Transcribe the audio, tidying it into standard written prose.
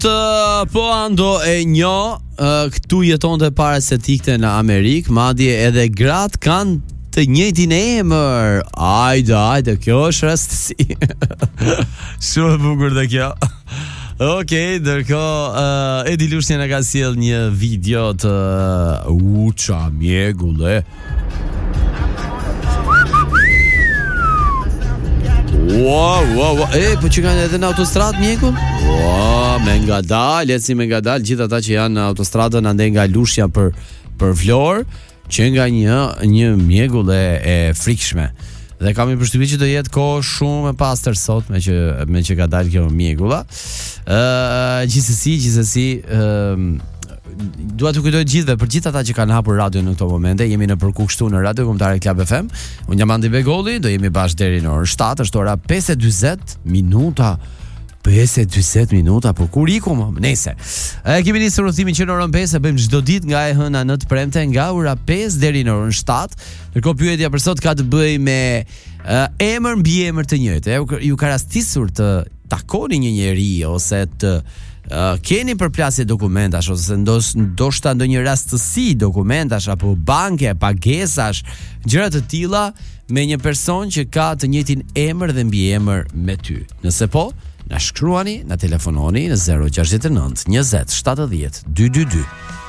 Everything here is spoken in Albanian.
Po ando e njo këtu jetonte para se t'ikte në Amerikë, madje edhe gratë kanë të njëjtin emër. Ajde, kjo është rastësi. Shumë e bukur dhe kjo. Okej, ndërkohë Edi Lushnia na ka sjell një video të Uça mjegulle. Wow. Po që kanë edhe në autostradë mjekull? Me ngadal, gjithë ata që janë në autostradën ande nga Lushja për Vlorë, që nga një mjegull e frikshme. Dhe kam i përshtypjen që do jetë kohë shumë e pastër sot me që ka dalë kjo mjegulla. Gjithsesi, dua të kujtoj gjithëve për gjithë ata që kanë hapur radio në këto momente. Jemi në përku kështu në Radio Kombëtare Club FM. Unë jam Andi Begolli, do jemi bashkë deri në orën 7, është ora 5:40 minuta. 5:40 minuta, po kur iku më? Nëse. Kemi nisur udhëtimin që në orën 5 e bëjmë çdo ditë nga e hëna në të premte, nga ora 5 deri në orën 7. Ndërkohë pyetja për sot ka të bëjë me emër mbi emër të njëjtë. Ju ka rastisur të takoni një njeri ose të keni përplasje dokumentash ose ndoshta ndonjë rastësi dokumentash apo banke, pagesash, gjëra të tilla me një person që ka të njëjtin emër dhe mbiemër me ty. Nëse po, na shkruani, na telefononi në 069 20 70 222.